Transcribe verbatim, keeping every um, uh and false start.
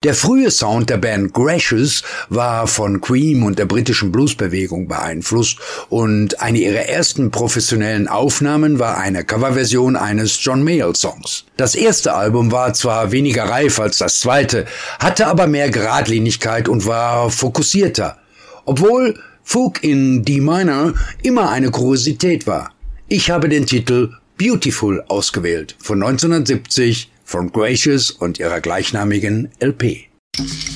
Der frühe Sound der Band Gracious war von Cream und der britischen Bluesbewegung beeinflusst und eine ihrer ersten professionellen Aufnahmen war eine Coverversion eines John Mayall-Songs. Das erste Album war zwar weniger reif als das zweite, hatte aber mehr Geradlinigkeit und war fokussierter, obwohl Fugue in D Minor immer eine Kuriosität war. Ich habe den Titel Beautiful ausgewählt von neunzehnhundertsiebzig von Gracious und ihrer gleichnamigen L P.